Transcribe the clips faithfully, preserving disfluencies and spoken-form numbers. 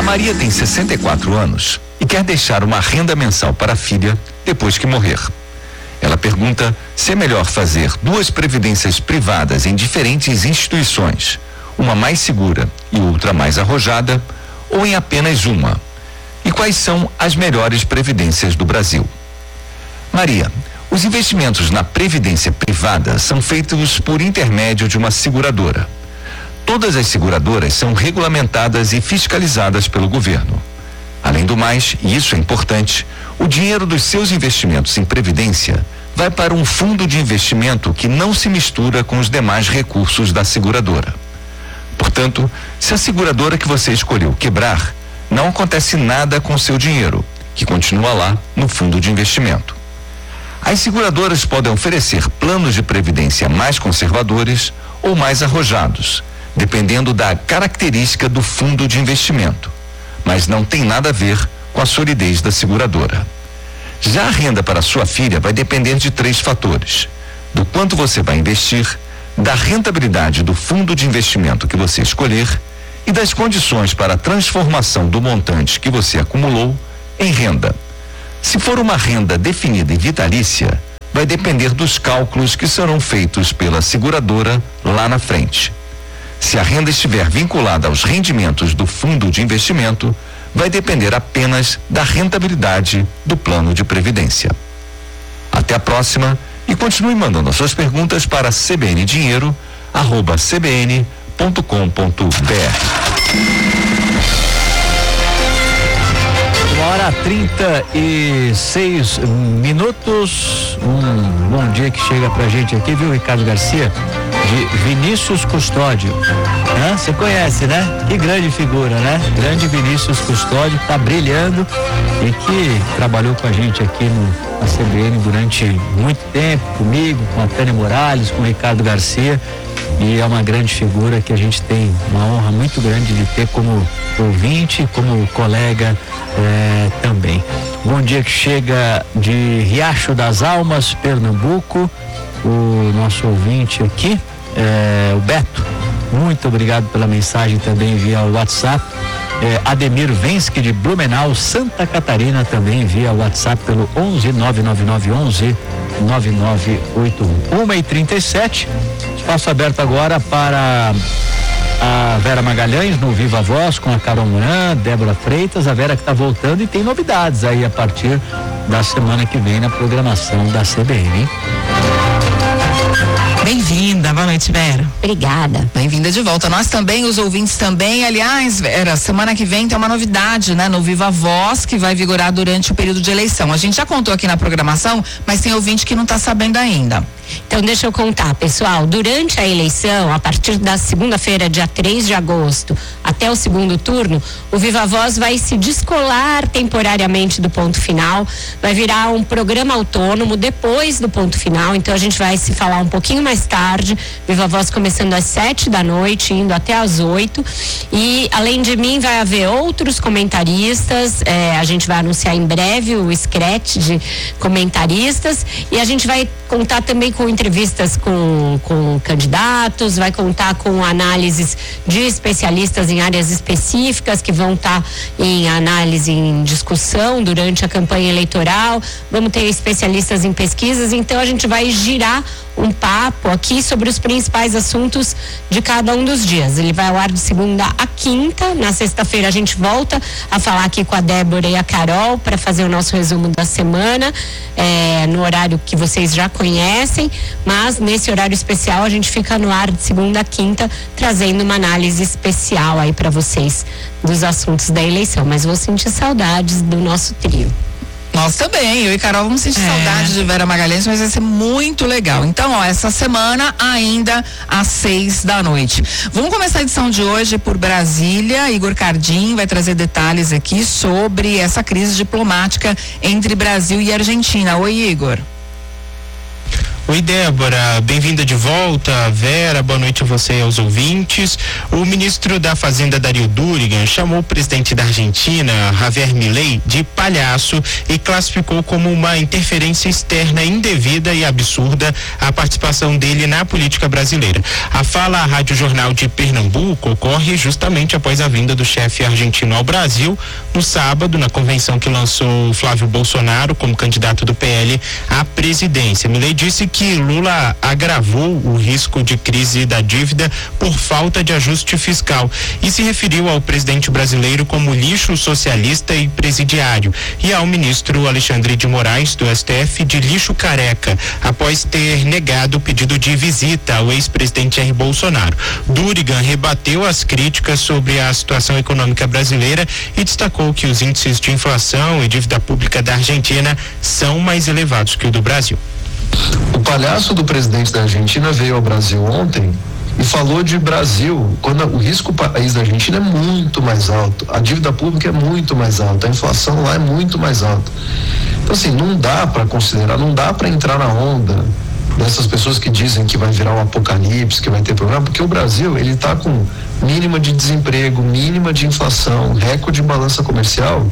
Maria tem sessenta e quatro anos e quer deixar uma renda mensal para a filha depois que morrer. Ela pergunta se é melhor fazer duas previdências privadas em diferentes instituições, uma mais segura e outra mais arrojada, ou em apenas uma. E quais são as melhores previdências do Brasil? Maria, os investimentos na previdência privada são feitos por intermédio de uma seguradora. Todas as seguradoras são regulamentadas e fiscalizadas pelo governo. Além do mais, e isso é importante, o dinheiro dos seus investimentos em previdência vai para um fundo de investimento que não se mistura com os demais recursos da seguradora. Portanto, se a seguradora que você escolheu quebrar, não acontece nada com seu dinheiro, que continua lá no fundo de investimento. As seguradoras podem oferecer planos de previdência mais conservadores ou mais arrojados, dependendo da característica do fundo de investimento, mas não tem nada a ver com a solidez da seguradora. Já a renda para sua filha vai depender de três fatores: do quanto você vai investir, da rentabilidade do fundo de investimento que você escolher e das condições para a transformação do montante que você acumulou em renda. Se for uma renda definida e vitalícia, vai depender dos cálculos que serão feitos pela seguradora lá na frente. Se a renda estiver vinculada aos rendimentos do fundo de investimento, vai depender apenas da rentabilidade do plano de previdência. Até a próxima e continue mandando as suas perguntas para c b n dinheiro arroba c b n ponto com ponto b r. Uma hora trinta e seis minutos. Um bom dia que chega pra gente aqui, viu, Ricardo Garcia? De Vinícius Custódio. Você conhece, né? Que grande figura, né? Grande Vinícius Custódio, que tá brilhando e que trabalhou com a gente aqui no na C B N durante muito tempo, comigo, com a Tânia Morales, com o Ricardo Garcia. E é uma grande figura que a gente tem uma honra muito grande de ter como ouvinte, como colega eh, também. Bom dia que chega de Riacho das Almas, Pernambuco, o nosso ouvinte aqui, eh, o Beto. Muito obrigado pela mensagem também via WhatsApp. Eh, Ademir Vensky de Blumenau, Santa Catarina, também via WhatsApp pelo onze nove nove nove onze nove nove oito um. uma e trinta e sete. Espaço aberto agora para a Vera Magalhães no Viva Voz com a Carol Moran, Débora Freitas. A Vera que está voltando e tem novidades aí a partir da semana que vem na programação da C B N, hein? Bem-vinda, boa noite, Vera. Obrigada. Bem-vinda de volta. Nós também, os ouvintes também. Aliás, Vera, semana que vem tem uma novidade, né? No Viva Voz, que vai vigorar durante o período de eleição. A gente já contou aqui na programação, mas tem ouvinte que não está sabendo ainda. Então, deixa eu contar, pessoal. Durante a eleição, a partir da segunda-feira, dia três de agosto, até o segundo turno, o Viva Voz vai se descolar temporariamente do ponto final, vai virar um programa autônomo depois do ponto final. Então, a gente vai se falar um pouquinho mais tarde. Viva Voz começando às sete da noite, indo até às oito. E, além de mim, vai haver outros comentaristas. É, a gente vai anunciar em breve o scratch de comentaristas. E a gente vai contar também com entrevistas com, com candidatos, vai contar com análises de especialistas em áreas específicas que vão estar tá em análise, em discussão durante a campanha eleitoral. Vamos ter especialistas em pesquisas, então a gente vai girar um papo aqui sobre os principais assuntos de cada um dos dias. Ele vai ao ar de segunda a quinta. Na sexta-feira a gente volta a falar aqui com a Débora e a Carol para fazer o nosso resumo da semana, é, no horário que vocês já conhecem, mas nesse horário especial a gente fica no ar de segunda a quinta trazendo uma análise especial aí para vocês dos assuntos da eleição. Mas vou sentir saudades do nosso trio. Nós também, eu e Carol vamos sentir é. saudade de Vera Magalhães, mas vai ser muito legal. Então, ó, essa semana ainda às seis da noite. Vamos começar a edição de hoje por Brasília. Igor Cardim vai trazer detalhes aqui sobre essa crise diplomática entre Brasil e Argentina. Oi, Igor. Oi, Débora, bem-vinda de volta. Vera, boa noite a você e aos ouvintes. O ministro da Fazenda, Dario Durigan, chamou o presidente da Argentina, Javier Milei, de palhaço e classificou como uma interferência externa indevida e absurda a participação dele na política brasileira. A fala à Rádio Jornal de Pernambuco ocorre justamente após a vinda do chefe argentino ao Brasil no sábado, na convenção que lançou Flávio Bolsonaro como candidato do P L à presidência. Milei disse que que Lula agravou o risco de crise da dívida por falta de ajuste fiscal e se referiu ao presidente brasileiro como lixo socialista e presidiário e ao ministro Alexandre de Moraes do S T F de lixo careca, após ter negado o pedido de visita ao ex-presidente Jair Bolsonaro. Durigan rebateu as críticas sobre a situação econômica brasileira e destacou que os índices de inflação e dívida pública da Argentina são mais elevados que o do Brasil. O palhaço do presidente da Argentina veio ao Brasil ontem e falou de Brasil, quando o risco país da Argentina é muito mais alto, a dívida pública é muito mais alta, a inflação lá é muito mais alta. Então assim, não dá para considerar, não dá para entrar na onda dessas pessoas que dizem que vai virar um apocalipse, que vai ter problema, porque o Brasil, ele está com mínima de desemprego, mínima de inflação, recorde de balança comercial.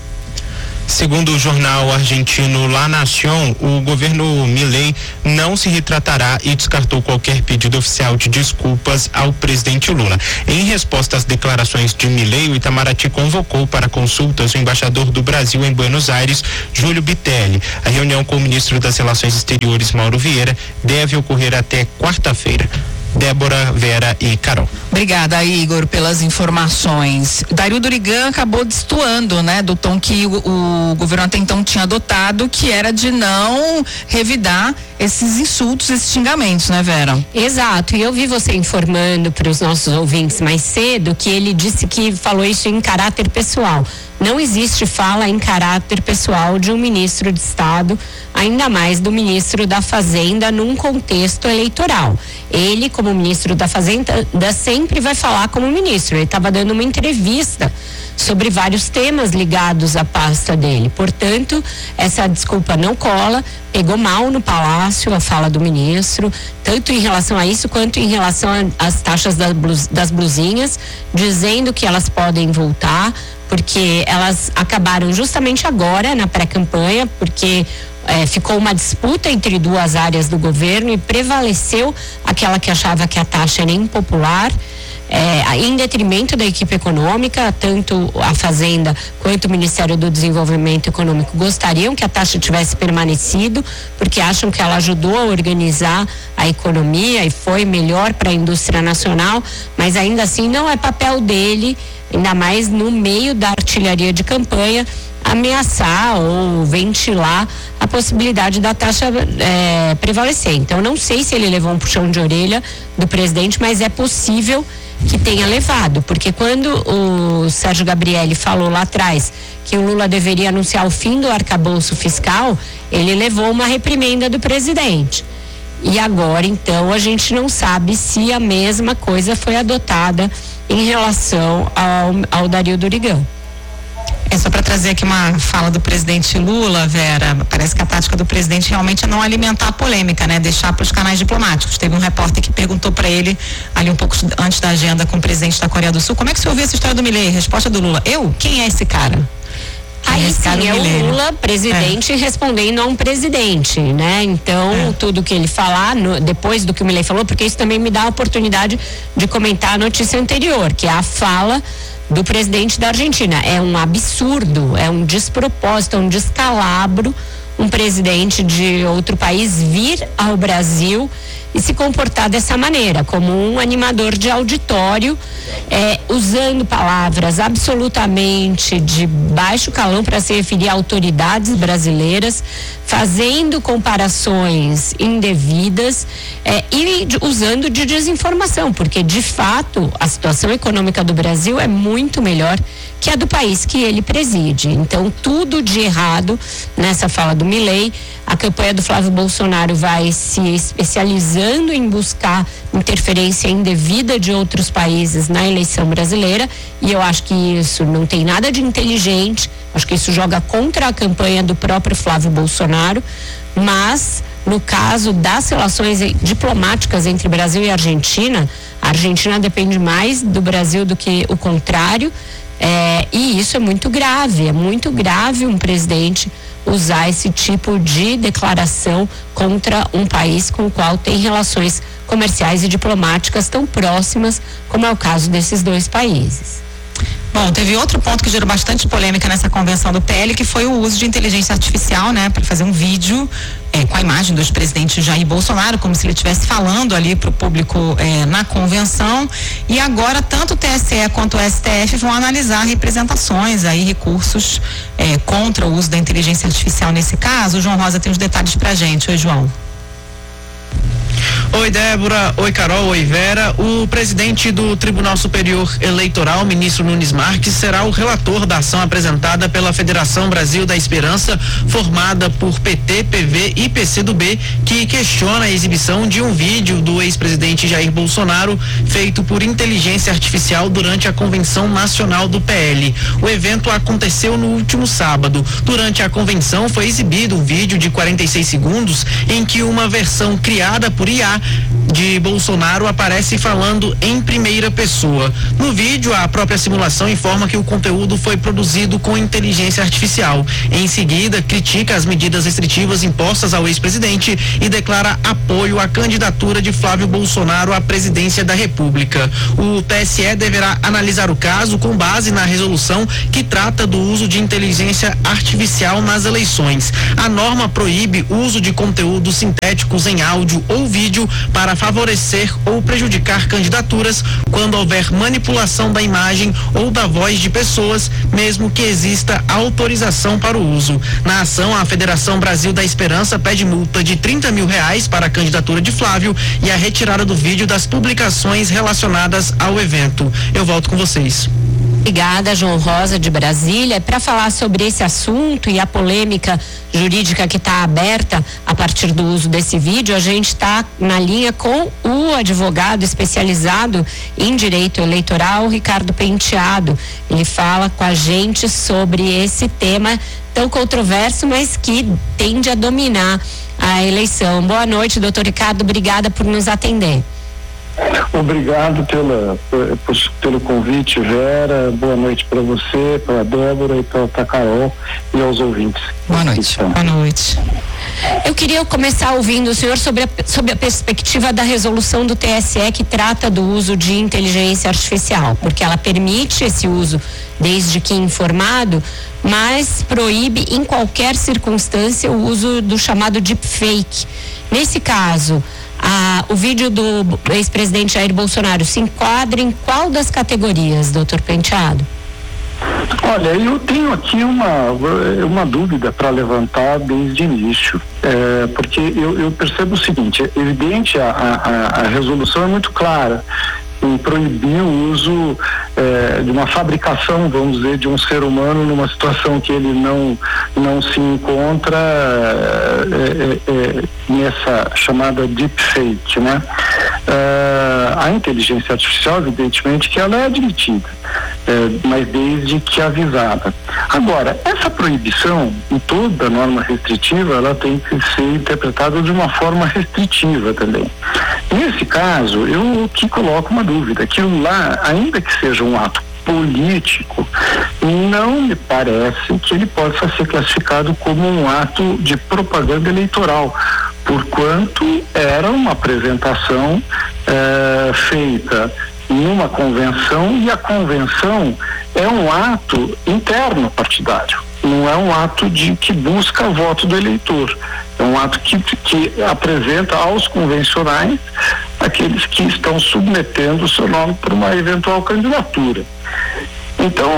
Segundo o jornal argentino La Nación, o governo Milei não se retratará e descartou qualquer pedido oficial de desculpas ao presidente Lula. Em resposta às declarações de Milei, o Itamaraty convocou para consultas o embaixador do Brasil em Buenos Aires, Júlio Bitelli. A reunião com o ministro das Relações Exteriores, Mauro Vieira, deve ocorrer até quarta-feira. Débora, Vera e Carol. Obrigada, Igor, pelas informações. Dario Durigan acabou destoando, né, do tom que o, o governo até então tinha adotado, que era de não revidar esses insultos, esses xingamentos, né, Vera? Exato, e eu vi você informando para os nossos ouvintes mais cedo que ele disse que falou isso em caráter pessoal. Não existe fala em caráter pessoal de um ministro de Estado, ainda mais do ministro da Fazenda num contexto eleitoral. Ele, como ministro da Fazenda, sempre vai falar como ministro. Ele estava dando uma entrevista sobre vários temas ligados à pasta dele. Portanto, essa desculpa não cola, pegou mal no Palácio a fala do ministro, tanto em relação a isso quanto em relação às taxas das, blus, das blusinhas, dizendo que elas podem voltar, porque elas acabaram justamente agora na pré-campanha, porque é, ficou uma disputa entre duas áreas do governo e prevaleceu aquela que achava que a taxa era impopular, é, em detrimento da equipe econômica. Tanto a Fazenda quanto o Ministério do Desenvolvimento Econômico gostariam que a taxa tivesse permanecido, porque acham que ela ajudou a organizar a economia e foi melhor para a indústria nacional, mas ainda assim não é papel dele, ainda mais no meio da artilharia de campanha, ameaçar ou ventilar a possibilidade da taxa é, prevalecer. Então, não sei se ele levou um puxão de orelha do presidente, mas é possível que tenha levado, porque quando o Sérgio Gabrielli falou lá atrás que o Lula deveria anunciar o fim do arcabouço fiscal, ele levou uma reprimenda do presidente. E agora, então, a gente não sabe se a mesma coisa foi adotada em relação ao, ao Dario Durigan. É só para trazer aqui uma fala do presidente Lula, Vera. Parece que a tática do presidente realmente é não alimentar a polêmica, né? Deixar para os canais diplomáticos. Teve um repórter que perguntou para ele, ali um pouco antes da agenda com o presidente da Coreia do Sul, como é que você ouviu essa história do Milei? Resposta do Lula: eu? Quem é esse cara? Aí esse sim, é o Lula, presidente, é. respondendo a um presidente, né? Então, é. tudo que ele falar, no, depois do que o Milei falou, porque isso também me dá a oportunidade de comentar a notícia anterior, que é a fala do presidente da Argentina. É um absurdo, é um despropósito, é um descalabro um presidente de outro país vir ao Brasil e se comportar dessa maneira, como um animador de auditório, é, usando palavras absolutamente de baixo calão para se referir a autoridades brasileiras, fazendo comparações indevidas, é, e de, usando de desinformação, porque de fato a situação econômica do Brasil é muito melhor que a do país que ele preside. Então, tudo de errado nessa fala do Milei. A campanha do Flávio Bolsonaro vai se especializando em buscar interferência indevida de outros países na eleição brasileira, e eu acho que isso não tem nada de inteligente, acho que isso joga contra a campanha do próprio Flávio Bolsonaro, mas No caso das relações diplomáticas entre Brasil e Argentina, a Argentina depende mais do Brasil do que o contrário, é, e isso é muito grave, é muito grave um presidente usar esse tipo de declaração contra um país com o qual tem relações comerciais e diplomáticas tão próximas, como é o caso desses dois países. Bom, teve outro ponto que gerou bastante polêmica nessa convenção do P L, que foi o uso de inteligência artificial, né, para fazer um vídeo é, com a imagem do ex-presidente Jair Bolsonaro, como se ele estivesse falando ali para o público é, na convenção. E agora tanto o T S E quanto o S T F vão analisar representações aí, recursos é, contra o uso da inteligência artificial nesse caso. O João Rosa tem os detalhes pra gente. Oi, João. Oi, Débora. Oi, Carol. Oi, Vera. O presidente do Tribunal Superior Eleitoral, ministro Nunes Marques, será o relator da ação apresentada pela Federação Brasil da Esperança, formada por P T, P V e P C do B, que questiona a exibição de um vídeo do ex-presidente Jair Bolsonaro feito por inteligência artificial durante a Convenção Nacional do P L. O evento aconteceu no último sábado. Durante a convenção foi exibido um vídeo de quarenta e seis segundos em que uma versão criada por I A de Bolsonaro aparece falando em primeira pessoa. No vídeo, a própria simulação informa que o conteúdo foi produzido com inteligência artificial. Em seguida, critica as medidas restritivas impostas ao ex-presidente e declara apoio à candidatura de Flávio Bolsonaro à presidência da República. O T S E deverá analisar o caso com base na resolução que trata do uso de inteligência artificial nas eleições. A norma proíbe o uso de conteúdos sintéticos em áudio ou vídeo para favorecer ou prejudicar candidaturas quando houver manipulação da imagem ou da voz de pessoas, mesmo que exista autorização para o uso. Na ação, a Federação Brasil da Esperança pede multa de trinta mil reais para a candidatura de Flávio e a retirada do vídeo das publicações relacionadas ao evento. Eu volto com vocês. Obrigada, João Rosa de Brasília. Para falar sobre esse assunto e a polêmica jurídica que está aberta a partir do uso desse vídeo, a gente está na linha com o advogado especializado em direito eleitoral, Ricardo Penteado. Ele fala com a gente sobre esse tema tão controverso, mas que tende a dominar a eleição. Boa noite, doutor Ricardo. Obrigada por nos atender. Obrigado pela, por, pelo convite, Vera. Boa noite para você, para a Débora e para a Carol e aos ouvintes. Boa noite. Boa noite. Eu queria começar ouvindo o senhor sobre a, sobre a perspectiva da resolução do T S E que trata do uso de inteligência artificial, porque ela permite esse uso desde que informado, mas proíbe em qualquer circunstância o uso do chamado deepfake. Nesse caso, Ah, o vídeo do ex-presidente Jair Bolsonaro se enquadra em qual das categorias, doutor Penteado? Olha, eu tenho aqui uma, uma dúvida para levantar desde o início, é, porque eu, eu percebo o seguinte: é evidente, a, a, a resolução é muito clara em proibir o uso é, de uma fabricação, vamos dizer, de um ser humano numa situação que ele não, não se encontra é, é, é, nessa chamada deepfake, né? É, a inteligência artificial, evidentemente, que ela é admitida, é, mas desde que avisada. Agora, essa proibição, em toda norma restritiva, ela tem que ser interpretada de uma forma restritiva também. Nesse caso, eu que coloco uma dúvida: aquilo lá, ainda que seja um ato político, não me parece que ele possa ser classificado como um ato de propaganda eleitoral, porquanto era uma apresentação eh, feita numa convenção, e a convenção é um ato interno partidário, não é um ato de que busca voto do eleitor, é um ato que, que apresenta aos convencionais aqueles que estão submetendo o seu nome para uma eventual candidatura. Então,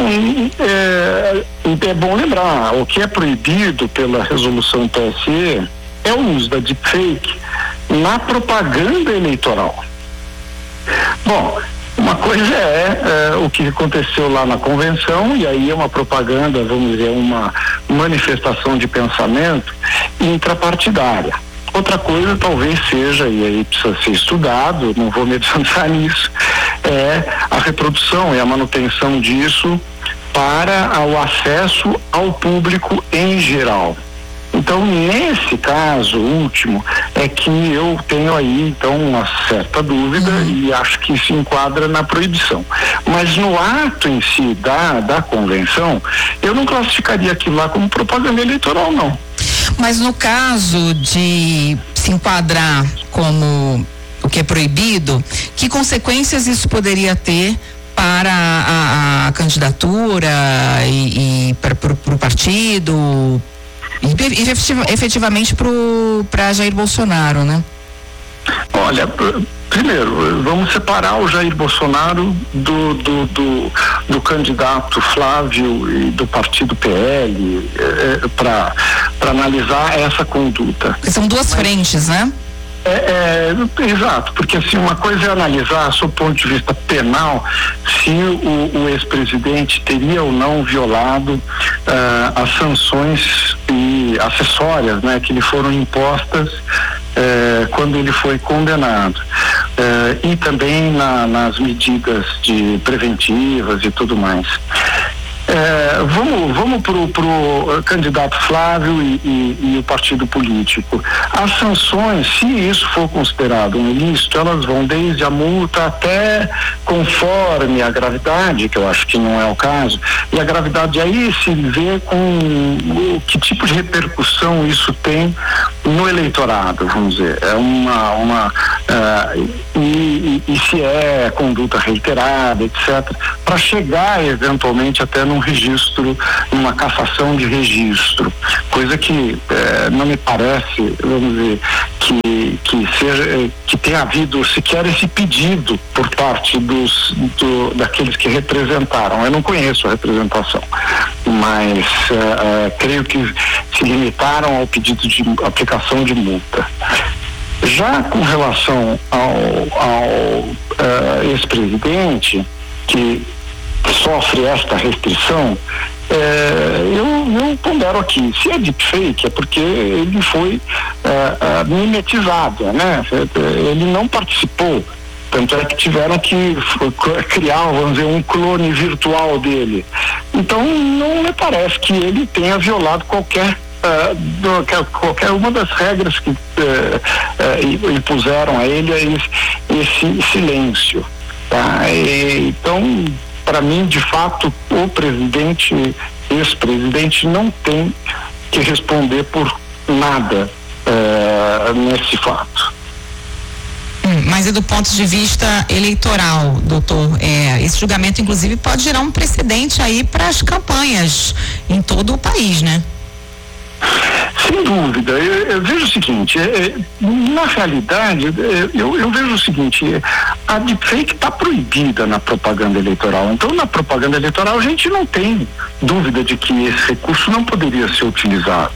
é, é bom lembrar, o que é proibido pela resolução T S E é o uso da deepfake na propaganda eleitoral. Bom, uma coisa é, é o que aconteceu lá na convenção, e aí é uma propaganda, vamos dizer, uma manifestação de pensamento intrapartidária. Outra coisa talvez seja, e aí precisa ser estudado, não vou me adiantar nisso, é a reprodução e a manutenção disso para o acesso ao público em geral. Então, nesse caso último, é que eu tenho aí, então, uma certa dúvida uhum. e acho que se enquadra na proibição. Mas no ato em si da, da convenção, eu não classificaria aquilo lá como propaganda eleitoral, não. Mas no caso de se enquadrar como o que é proibido, que consequências isso poderia ter para a, a candidatura e, e para o partido e, e efetiva, efetivamente para Jair Bolsonaro, né? Olha, primeiro, vamos separar o Jair Bolsonaro do, do, do, do candidato Flávio e do partido P L é, para para analisar essa conduta. São duas Mas, frentes, né? É, é, exato, porque assim, uma coisa é analisar, sob o ponto de vista penal, se o, o ex-presidente teria ou não violado uh, as sanções e acessórias, né, que lhe foram impostas uh, quando ele foi condenado. Uh, e também na, nas medidas de preventivas e tudo mais. É, vamos vamos pro, pro candidato Flávio e, e, e o partido político. As sanções, se isso for considerado um ilícito, elas vão desde a multa até conforme a gravidade, que eu acho que não é o caso, e a gravidade aí se vê com o, que tipo de repercussão isso tem no eleitorado, vamos dizer. É uma, uma uh, e, e, e se é conduta reiterada, etcétera, para chegar eventualmente até num registro, numa cassação de registro, coisa que eh, não me parece, vamos dizer, que, que seja, eh, que tenha havido sequer esse pedido por parte dos, do, daqueles que representaram. Eu não conheço a representação, mas eh, eh, creio que se limitaram ao pedido de aplicação de multa. Já com relação ao, ao uh, ex-presidente, que sofre esta restrição, é, eu, eu pondero aqui, se é deepfake é porque ele foi é, é, mimetizado, né? Ele não participou, tanto é que tiveram que criar, vamos dizer, um clone virtual dele. Então não me parece que ele tenha violado qualquer Uh, do, qualquer uma das regras que uh, uh, impuseram a ele esse, esse silêncio, tá? E, então, para mim, de fato, o presidente, ex-presidente, não tem que responder por nada uh, nesse fato. Hum, mas e do ponto de vista eleitoral, doutor, é, esse julgamento, inclusive, pode gerar um precedente aí para as campanhas em todo o país, né? Sem dúvida, eu, eu vejo o seguinte, é, é, na realidade, é, eu, eu vejo o seguinte, é, a deepfake está proibida na propaganda eleitoral, então na propaganda eleitoral a gente não tem dúvida de que esse recurso não poderia ser utilizado.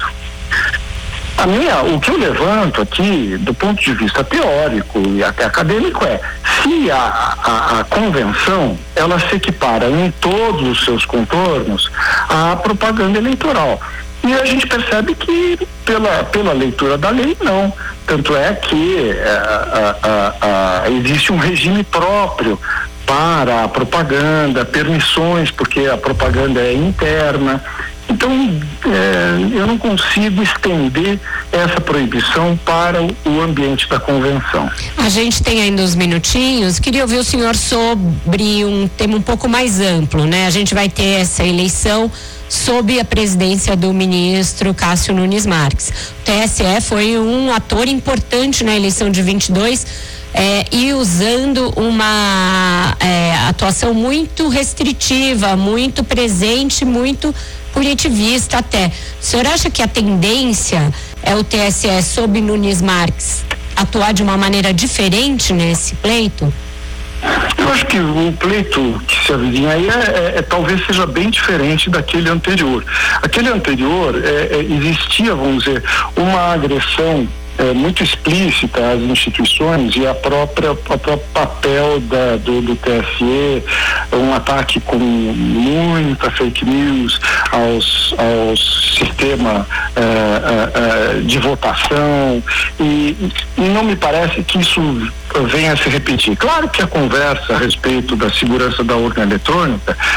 A minha, o que eu levanto aqui, do ponto de vista teórico e até acadêmico, é se a, a, a convenção, ela se equipara em todos os seus contornos à propaganda eleitoral. E a gente percebe que pela, pela leitura da lei não, tanto é que é, a, a, a, existe um regime próprio para a propaganda, permissões, porque a propaganda é interna. Então é, eu não consigo estender essa proibição para o, o ambiente da convenção. A gente tem ainda uns minutinhos, queria ouvir o senhor sobre um tema um pouco mais amplo, né? A gente vai ter essa eleição sob a presidência do ministro Cássio Nunes Marques. O T S E foi um ator importante na eleição de vinte e dois é, e usando uma é, atuação muito restritiva, muito presente, muito punitivista até. O senhor acha que a tendência é o T S E sob Nunes Marques atuar de uma maneira diferente nesse pleito? Eu acho que o pleito que se avizinha aí é, é, é, talvez seja bem diferente daquele anterior. Aquele anterior é, é, existia, vamos dizer, uma agressão é, muito explícita às instituições e a própria, a próprio papel da, do, do T S E, um ataque com muita fake news aos, ao sistema é, é, de votação e, e não me parece que isso venha a se repetir. Claro que a conversa a respeito da segurança da urna eletrônica, ela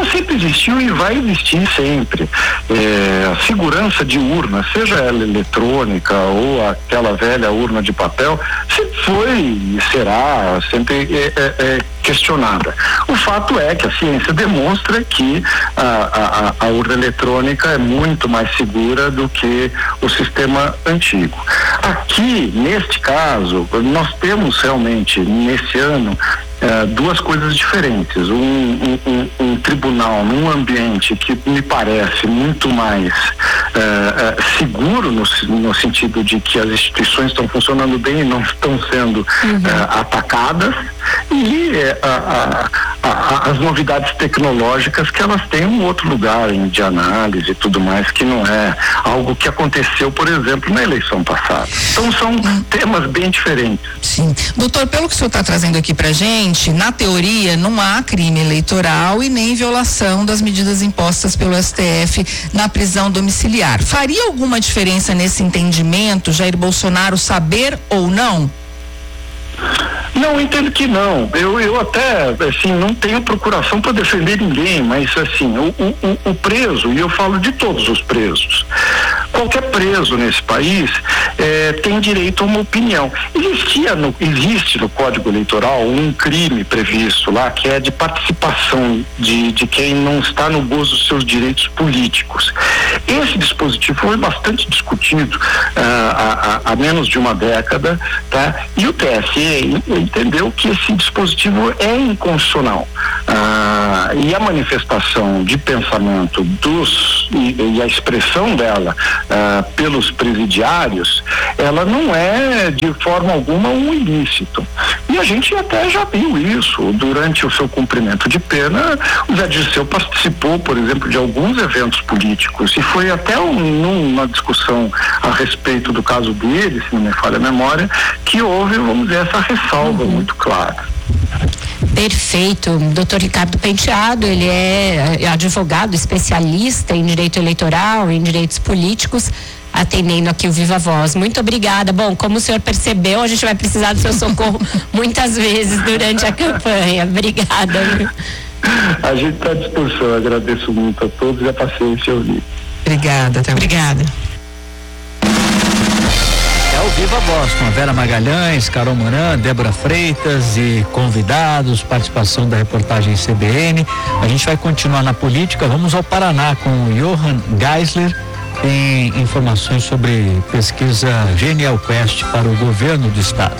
ela sempre existiu e vai existir sempre. É, a segurança de urna, seja ela eletrônica ou aquela velha urna de papel, sempre foi e será sempre é, é, é questionada. O fato é que a ciência demonstra que a, a, a urna eletrônica é muito mais segura do que o sistema antigo. Aqui, neste caso, nós temos realmente, nesse ano, Uh, duas coisas diferentes. Um, um, um, um tribunal num ambiente que me parece muito mais uh, uh, seguro no, no sentido de que as instituições estão funcionando bem e não estão sendo uhum. uh, atacadas, e uh, uh, uh, as novidades tecnológicas que elas têm um outro lugar em, de análise e tudo mais, que não é algo que aconteceu, por exemplo, na eleição passada. Então são uhum. temas bem diferentes. Sim. Doutor, pelo que o senhor está trazendo aqui pra gente, na teoria, não há crime eleitoral e nem violação das medidas impostas pelo S T F na prisão domiciliar. Faria alguma diferença nesse entendimento, Jair Bolsonaro saber ou não? Não, entendo que não. Eu, eu até, assim, não tenho procuração para defender ninguém, mas, assim, o, o, o preso, e eu falo de todos os presos, qualquer preso nesse país eh, tem direito a uma opinião. Existia no, existe no Código Eleitoral um crime previsto lá, que é de participação de, de quem não está no gozo dos seus direitos políticos. Esse dispositivo foi bastante discutido ah, há, há menos de uma década, tá? E o T S E entendeu que esse dispositivo é inconstitucional. Ah, e a manifestação de pensamento dos e, e a expressão dela ah, pelos presidiários, ela não é de forma alguma um ilícito. E a gente até já viu isso durante o seu cumprimento de pena. O Zé Dirceu participou, por exemplo, de alguns eventos políticos e foi até um, uma discussão a respeito do caso dele, se não me falha a memória, que houve, vamos dizer, essa ressalva uhum. muito clara. Perfeito. doutor Ricardo Penteado, ele é advogado especialista em direito eleitoral, em direitos políticos, atendendo aqui o Viva Voz. Muito obrigada. Bom, como o senhor percebeu, a gente vai precisar do seu socorro muitas vezes durante a campanha. Obrigada. A gente está à disposição. Eu agradeço muito a todos e a paciência ouvir. Obrigada. Até Obrigada. É o Viva Voz com a Vera Magalhães, Carol Moran, Débora Freitas e convidados, participação da reportagem C B N. A gente vai continuar na política. Vamos ao Paraná com o Johan Geisler. Tem informações sobre pesquisa Genial Quest para o governo do estado.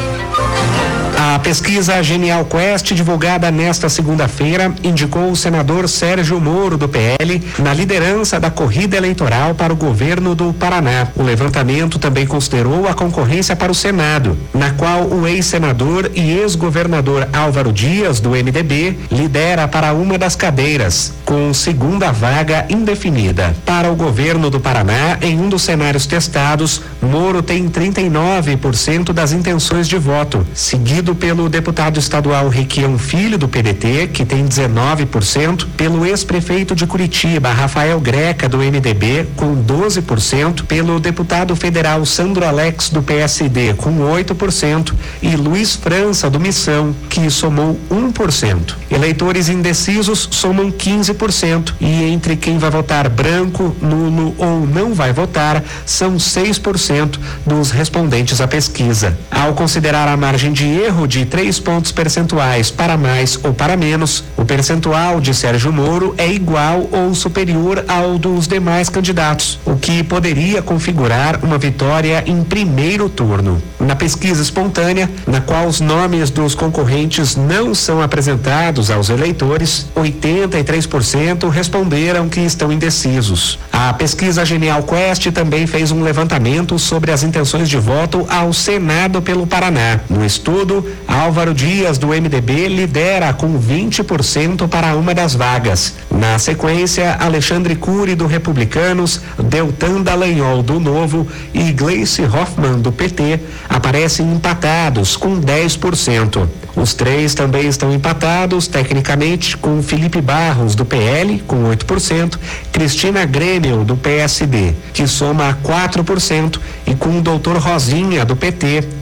A pesquisa Genial Quest, divulgada nesta segunda-feira, indicou o senador Sérgio Moro, do P L, na liderança da corrida eleitoral para o governo do Paraná. O levantamento também considerou a concorrência para o Senado, na qual o ex-senador e ex-governador Álvaro Dias, do M D B, lidera para uma das cadeiras, com segunda vaga indefinida. Para o governo do Paraná, em um dos cenários testados, Moro tem trinta e nove por cento das intenções de voto, seguido pelo deputado estadual Requião Filho, do P D T, que tem dezenove por cento, pelo ex-prefeito de Curitiba, Rafael Greca, do M D B, com doze por cento, pelo deputado federal Sandro Alex, do P S D, com oito por cento, e Luiz França, do Missão, que somou um por cento. Eleitores indecisos somam quinze por cento, e entre quem vai votar branco, nulo ou não vai votar, são seis por cento dos respondentes à pesquisa. Ao considerar a margem de erro de três pontos percentuais para mais ou para menos, o percentual de Sérgio Moro é igual ou superior ao dos demais candidatos, o que poderia configurar uma vitória em primeiro turno. Na pesquisa espontânea, na qual os nomes dos concorrentes não são apresentados aos eleitores, oitenta e três por cento responderam que estão indecisos. A pesquisa Genial Quest também fez um levantamento sobre as intenções de voto ao Senado pelo Paraná. No estudo, Álvaro Dias, do M D B, lidera com vinte por cento para uma das vagas. Na sequência, Alexandre Cury, do Republicanos, Deltan Dallagnol, do Novo, e Gleice Hoffmann, do P T, aparecem empatados com dez por cento. Os três também estão empatados, tecnicamente, com Felipe Barros, do P L, com oito por cento, Cristina Grêmio, do P S D, que soma quatro por cento, e com o doutor Rosinha, do P T,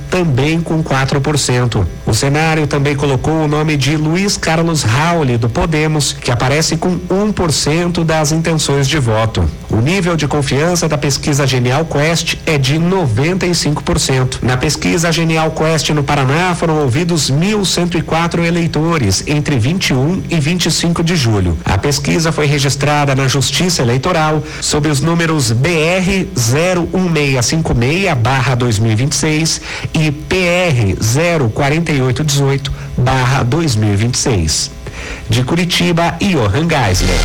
também com quatro por cento. O cenário também colocou o nome de Luiz Carlos Rauli, do Podemos, que aparece com um por cento das intenções de voto. O nível de confiança da pesquisa Genial Quest é de noventa e cinco por cento. Na pesquisa Genial Quest no Paraná foram ouvidos mil cento e quatro eleitores entre vinte e um e vinte e cinco de julho. A pesquisa foi registrada na Justiça Eleitoral sob os números B R zero um seis cinco seis barra dois mil e vinte e seis e P R zero quatro oito um oito barra dois mil e vinte e seis. De Curitiba, Johan Geisler.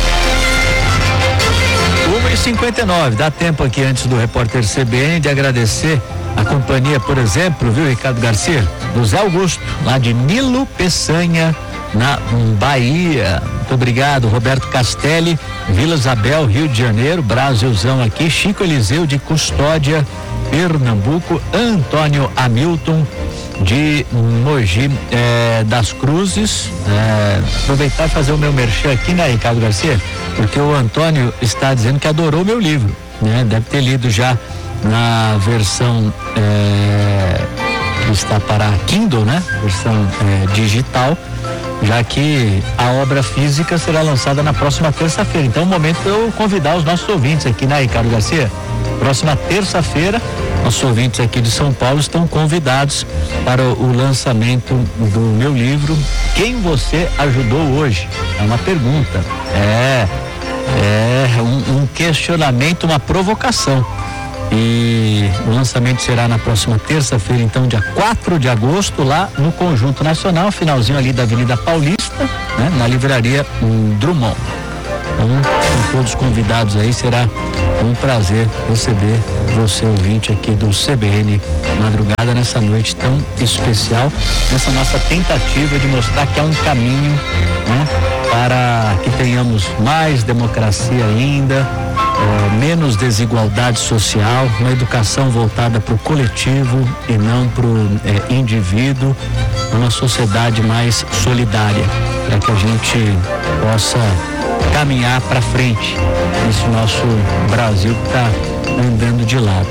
uma e cinquenta e nove, dá tempo aqui antes do repórter C B N de agradecer a companhia, por exemplo, viu, Ricardo Garcia, do Zé Augusto, lá de Nilo Peçanha, na Bahia. Muito obrigado, Roberto Castelli, Vila Isabel, Rio de Janeiro, Brasilzão aqui, Chico Eliseu de Custódia, Pernambuco, Antônio Hamilton de Mogi eh, das Cruzes. Eh, aproveitar e fazer o meu merchan aqui, né, Ricardo Garcia? Porque o Antônio está dizendo que adorou o meu livro, né? Deve ter lido já na versão eh, que está para Kindle, né? Versão eh, digital, já que a obra física será lançada na próxima terça-feira. Então, é o momento de eu convidar os nossos ouvintes aqui, né, Ricardo Garcia? Próxima terça-feira, nossos ouvintes aqui de São Paulo estão convidados para o lançamento do meu livro. Quem você ajudou hoje? É uma pergunta. É, é um, um questionamento, uma provocação. E o lançamento será na próxima terça-feira, então, dia quatro de agosto, lá no Conjunto Nacional, finalzinho ali da Avenida Paulista, né, na livraria um, Drummond. Então, com todos convidados aí, será um prazer receber você, ouvinte aqui do C B N Madrugada, nessa noite tão especial, nessa nossa tentativa de mostrar que há um caminho, né, para que tenhamos mais democracia ainda, é, menos desigualdade social, uma educação voltada para o coletivo e não para o é, indivíduo, uma sociedade mais solidária, para que a gente possa caminhar para frente nesse nosso Brasil que está andando de lado.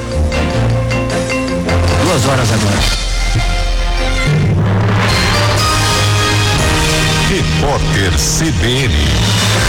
Duas horas agora. Repórter C B N.